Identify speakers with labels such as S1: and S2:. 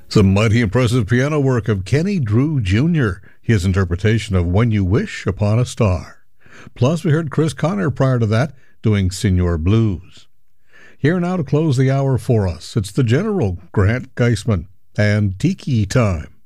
S1: Some mighty impressive piano work of Kenny Drew Jr., his interpretation of When You Wish Upon a Star. Plus, we heard Chris Connor prior to that doing Senor Blues. Here now to close the hour for us, it's the General, Grant Geisman, and Tiki Time.